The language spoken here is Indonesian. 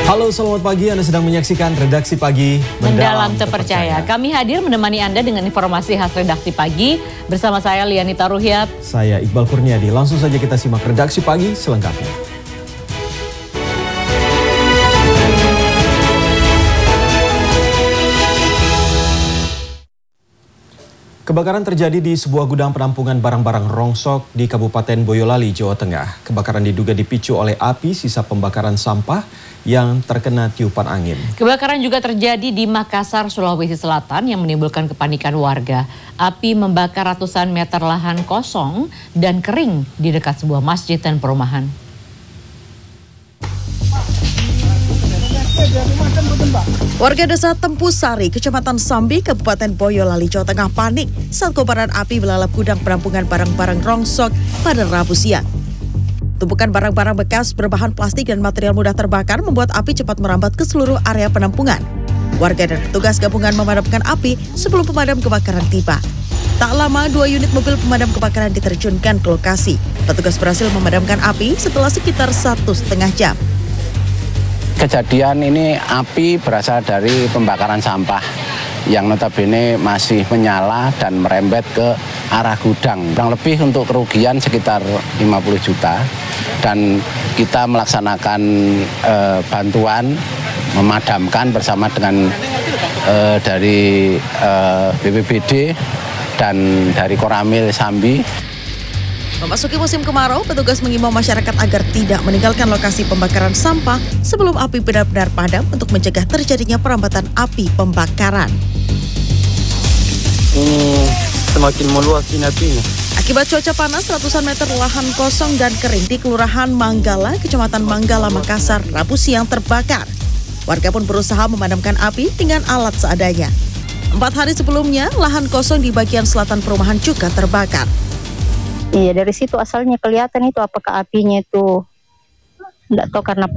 Halo, selamat pagi. Anda sedang menyaksikan Redaksi Pagi Mendalam Terpercaya. Kami hadir menemani Anda dengan informasi khas Redaksi Pagi. Bersama saya Lianita Ruhyat. Saya Iqbal Kurniadi. Langsung saja kita simak Redaksi Pagi selengkapnya. Kebakaran terjadi di sebuah gudang penampungan barang-barang rongsok di Kabupaten Boyolali, Jawa Tengah. Kebakaran diduga dipicu oleh api sisa pembakaran sampah yang terkena tiupan angin. Kebakaran juga terjadi di Makassar, Sulawesi Selatan yang menimbulkan kepanikan warga. Api membakar ratusan meter lahan kosong dan kering di dekat sebuah masjid dan perumahan. Warga desa Tempusari, Kecamatan Sambi, Kabupaten Boyolali, Jawa Tengah panik saat kobaran api melalap gudang penampungan barang-barang rongsok pada Rabu siang. Tumpukan barang-barang bekas berbahan plastik dan material mudah terbakar membuat api cepat merambat ke seluruh area penampungan. Warga dan petugas gabungan memadamkan api sebelum pemadam kebakaran tiba. Tak lama, 2 unit mobil pemadam kebakaran diterjunkan ke lokasi. Petugas berhasil memadamkan api setelah sekitar 1,5 jam. Kejadian ini api berasal dari pembakaran sampah yang notabene masih menyala dan merembet ke arah gudang. Kurang lebih untuk kerugian sekitar 50 juta dan kita melaksanakan bantuan memadamkan bersama dengan dari BPBD dan dari Koramil Sambi. Memasuki musim kemarau, petugas mengimbau masyarakat agar tidak meninggalkan lokasi pembakaran sampah sebelum api benar-benar padam untuk mencegah terjadinya perambatan api pembakaran. Semakin meluas ini apinya. Akibat cuaca panas, ratusan meter lahan kosong dan kering di Kelurahan Manggala, Kecamatan Manggala, Makassar, Rabu siang terbakar. Warga pun berusaha memadamkan api dengan alat seadanya. 4 hari sebelumnya, lahan kosong di bagian selatan perumahan juga terbakar. Iya, dari situ asalnya kelihatan itu apakah apinya itu tidak tahu karena